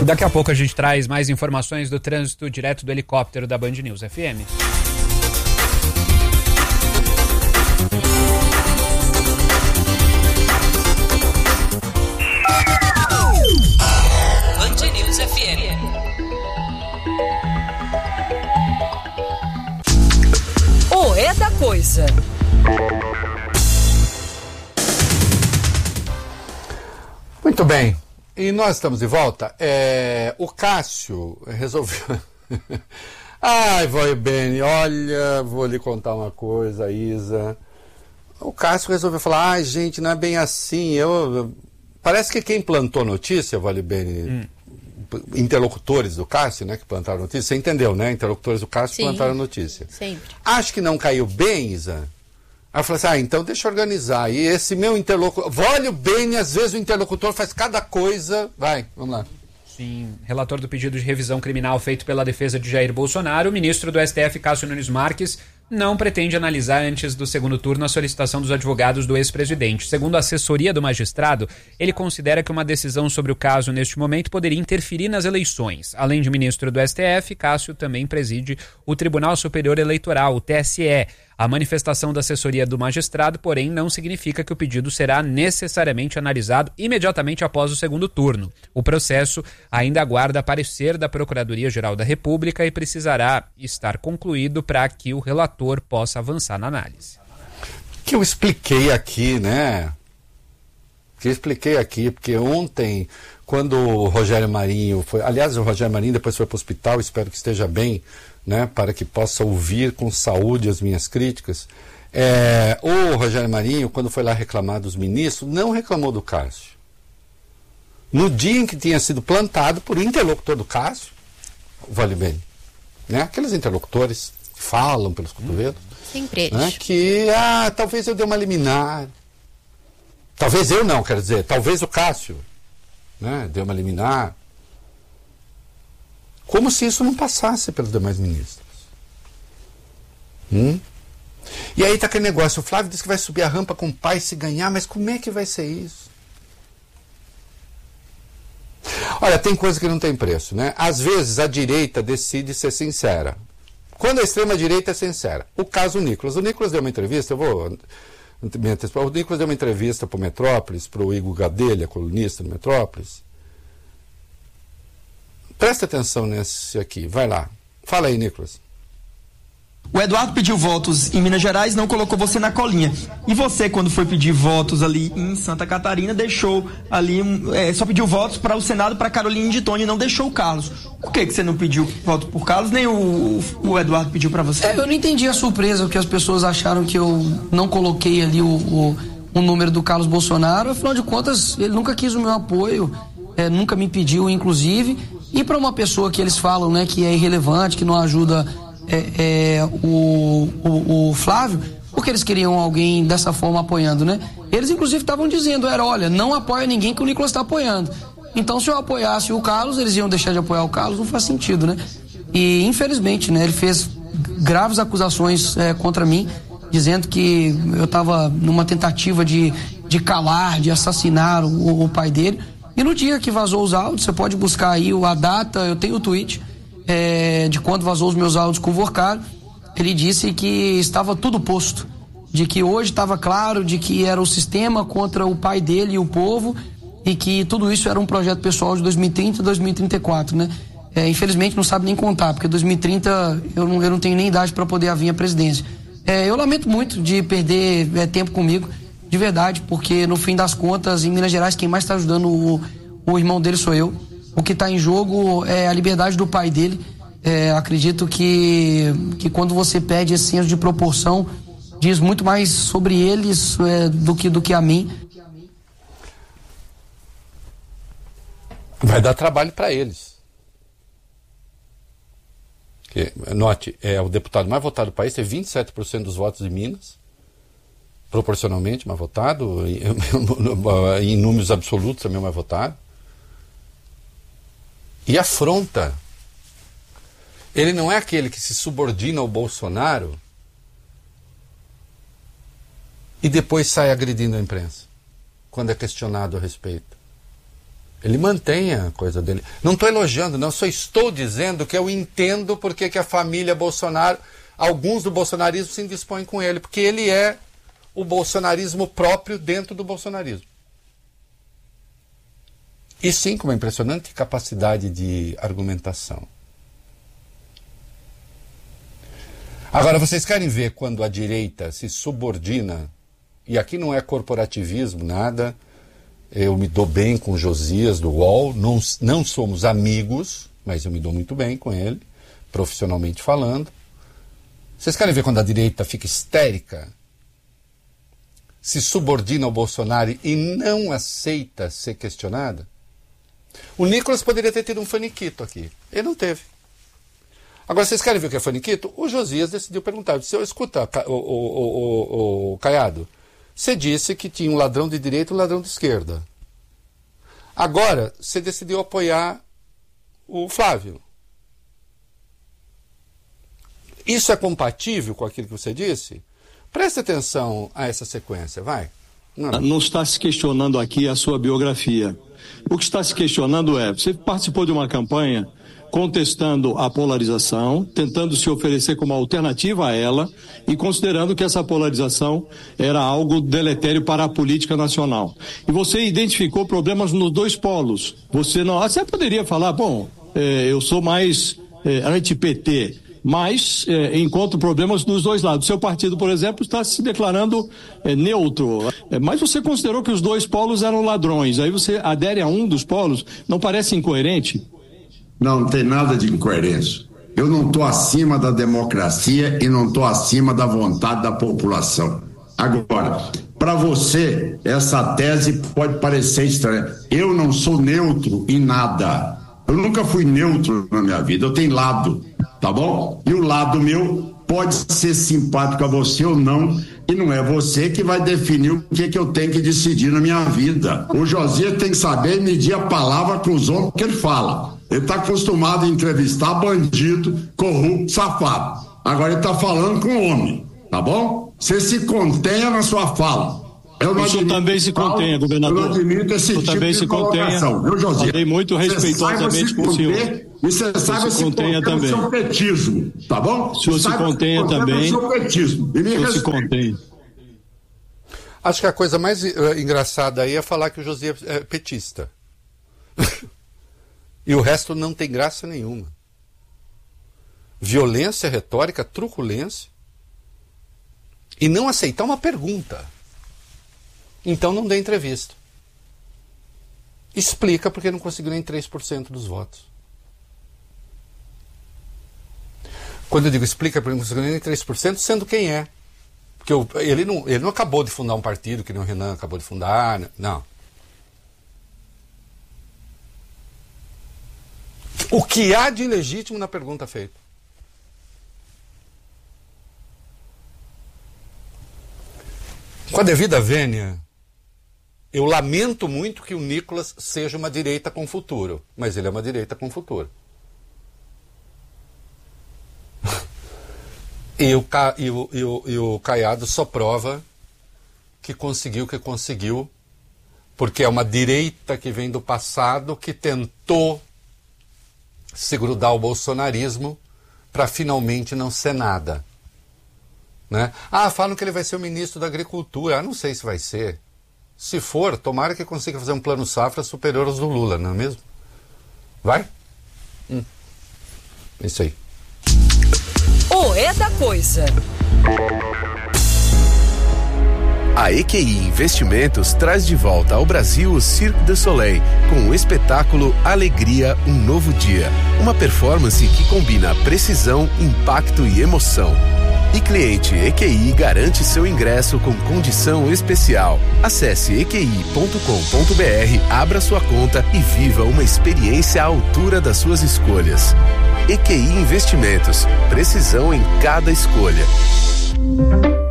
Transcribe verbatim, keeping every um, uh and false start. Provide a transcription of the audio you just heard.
Daqui a pouco a gente traz mais informações do trânsito direto do helicóptero da Band News F M. Band News F M. O É da Coisa. Muito bem. E nós estamos de volta. É, o Cássio resolveu... Ai, vai bem, olha, vou lhe contar uma coisa, Isa. O Cássio resolveu falar, ai, gente, não é bem assim. Eu... Parece que quem plantou notícia, vale bem, hum. interlocutores do Cássio, né, que plantaram notícia, você entendeu, né? Interlocutores do Cássio Sim, plantaram notícia. Sempre. Acho que não caiu bem, Isa. Aí eu falei assim, ah, então deixa eu organizar. E esse meu interlocutor, olha bem, às vezes o interlocutor faz cada coisa. Vai, vamos lá. Sim, relator do pedido de revisão criminal feito pela defesa de Jair Bolsonaro, o ministro do S T F, Cássio Nunes Marques, não pretende analisar antes do segundo turno a solicitação dos advogados do ex-presidente. Segundo a assessoria do magistrado, ele considera que uma decisão sobre o caso neste momento poderia interferir nas eleições. Além de ministro do S T F, Cássio também preside o Tribunal Superior Eleitoral, o T S E. A manifestação da assessoria do magistrado, porém, não significa que o pedido será necessariamente analisado imediatamente após o segundo turno. O processo ainda aguarda parecer da Procuradoria-Geral da República e precisará estar concluído para que o relator possa avançar na análise. Que eu expliquei aqui, né? Que eu expliquei aqui, porque ontem, quando o Rogério Marinho foi... Aliás, o Rogério Marinho depois foi para o hospital, espero que esteja bem, né, para que possa ouvir com saúde as minhas críticas. É, o Rogério Marinho, quando foi lá reclamar dos ministros, não reclamou do Cássio. No dia em que tinha sido plantado por interlocutor do Cássio, vale bem, né, aqueles interlocutores que falam pelos cotovelos, Sempre né, que, ah, talvez eu dê uma liminar. Talvez eu não, quero dizer, talvez o Cássio, né, dê uma liminar. Como se isso não passasse pelos demais ministros. Hum? E aí está aquele negócio, o Flávio disse que vai subir a rampa com o pai se ganhar, mas como é que vai ser isso? Olha, tem coisa que não tem preço, né? Às vezes a direita decide ser sincera. Quando a extrema-direita é sincera. O caso Nicolas. O Nicolas deu uma entrevista, eu vou... O Nicolas deu uma entrevista para o Metrópolis, para o Igor Gadelha, colunista do Metrópolis. Presta atenção nesse aqui, vai lá. Fala aí, Nicolas. O Eduardo pediu votos em Minas Gerais, não colocou você na colinha. E você, quando foi pedir votos ali em Santa Catarina, deixou ali, é, só pediu votos para o Senado, para Carolina de Tony, não deixou o Carlos. Por que, que você não pediu voto por Carlos, nem o, o Eduardo pediu para você? É, eu não entendi a surpresa, porque as pessoas acharam que eu não coloquei ali o, o, o número do Carlos Bolsonaro. Afinal de contas, ele nunca quis o meu apoio, é, nunca me pediu, inclusive. E para uma pessoa que eles falam, né, que é irrelevante, que não ajuda é, é, o, o, o Flávio, porque eles queriam alguém dessa forma apoiando, né? Eles inclusive estavam dizendo, era, olha, não apoia ninguém que o Nicolas está apoiando. Então se eu apoiasse o Carlos, eles iam deixar de apoiar o Carlos, não faz sentido, né? E infelizmente, né, ele fez graves acusações é, contra mim, dizendo que eu estava numa tentativa de, de calar, de assassinar o, o pai dele. E no dia que vazou os áudios, você pode buscar aí a data, eu tenho o tweet é, de quando vazou os meus áudios com o Vorcaro. Ele disse que estava tudo posto, de que hoje estava claro, de que era o sistema contra o pai dele e o povo, e que tudo isso era um projeto pessoal de dois mil e trinta e dois mil e trinta e quatro, né? É, infelizmente não sabe nem contar, porque dois mil e trinta eu não, eu não tenho nem idade para poder vir à presidência. É, eu lamento muito de perder é, tempo comigo, de verdade, porque no fim das contas, em Minas Gerais, quem mais está ajudando o, o irmão dele sou eu. O que está em jogo é a liberdade do pai dele. É, acredito que, que quando você pede esse senso de proporção, diz muito mais sobre eles é, do, que, do que a mim. Vai dar trabalho para eles. Que, note, é o deputado mais votado do país, tem vinte e sete por cento dos votos em Minas. Proporcionalmente mais votado, em números absolutos também mais votado. E afronta. Ele não é aquele que se subordina ao Bolsonaro e depois sai agredindo a imprensa, quando é questionado a respeito. Ele mantém a coisa dele. Não estou elogiando, não, só estou dizendo que eu entendo porque que a família Bolsonaro, alguns do bolsonarismo se indispõem com ele, porque ele é o bolsonarismo próprio dentro do bolsonarismo. E sim, com uma impressionante capacidade de argumentação. Agora, vocês querem ver quando a direita se subordina, e aqui não é corporativismo, nada, eu me dou bem com o Josias do U O L, não, não somos amigos, mas eu me dou muito bem com ele, profissionalmente falando. Vocês querem ver quando a direita fica histérica, se subordina ao Bolsonaro e não aceita ser questionada? O Nicolas poderia ter tido um faniquito aqui, ele não teve. Agora, vocês querem ver o que é faniquito? O Josias decidiu perguntar. Eu disse, eu, escuta, o, o, o, o Caiado, você disse que tinha um ladrão de direita e um ladrão de esquerda. Agora, você decidiu apoiar o Flávio. Isso é compatível com aquilo que você disse? Preste atenção a essa sequência, vai. Não. Não está se questionando aqui a sua biografia. O que está se questionando é, você participou de uma campanha contestando a polarização, tentando se oferecer como alternativa a ela e considerando que essa polarização era algo deletério para a política nacional. E você identificou problemas nos dois polos. Você não, você poderia falar, bom, é, eu sou mais é, anti-P T, mas é, encontro problemas nos dois lados. O seu partido, por exemplo, está se declarando é, neutro, é, mas você considerou que os dois polos eram ladrões, aí você adere a um dos polos, não parece incoerente? Não, não tem nada de incoerência. Eu não estou acima da democracia e não estou acima da vontade da população. Agora, para você, essa tese pode parecer estranha. Eu não sou neutro em nada. Eu nunca fui neutro na minha vida. Eu tenho lado, tá bom? E o lado meu pode ser simpático a você ou não, e não é você que vai definir o que, que eu tenho que decidir na minha vida. O Josias tem que saber medir a palavra com os homens que ele fala. Ele está acostumado a entrevistar bandido, corrupto, safado. Agora ele está falando com homem, tá bom? Você se contenha na sua fala. Eu não admito, também se contenha, governador. Eu não admito esse tipo também de se colocação. Contenha. Eu, Josias, falei muito respeitosamente com o senhor. E você saiba se contenha também. O seu petismo, tá bom? O senhor se contenha também. O seu petismo. E me o senhor se contenha. Acho que a coisa mais uh, engraçada aí é falar que o Josias é petista. E o resto não tem graça nenhuma. Violência retórica, truculência. E não aceitar uma pergunta. Então não dê entrevista. Explica porque não conseguiu nem três por cento dos votos. Quando eu digo explica porque não conseguiu nem três por cento, sendo quem é. Porque eu, ele, não, ele não acabou de fundar um partido, que nem o Renan acabou de fundar. Não. O que há de ilegítimo na pergunta feita? Com a devida vênia, eu lamento muito que o Nicolas seja uma direita com futuro, mas ele é uma direita com futuro. e, o, e, o, e, o, e o Caiado só prova que conseguiu o que conseguiu, porque é uma direita que vem do passado, que tentou se grudar ao bolsonarismo para finalmente não ser nada. Né? Ah, falam que ele vai ser o ministro da Agricultura. Ah, não sei se vai ser. Se for, tomara que consiga fazer um plano safra superior aos do Lula, não é mesmo? Vai? Hum. Isso aí. O É da Coisa. A E Q I Investimentos traz de volta ao Brasil o Cirque du Soleil, com o espetáculo Alegria, um Novo Dia. Uma performance que combina precisão, impacto e emoção. E cliente E Q I garante seu ingresso com condição especial. Acesse e q i ponto com ponto b r, abra sua conta e viva uma experiência à altura das suas escolhas. E Q I Investimentos, precisão em cada escolha.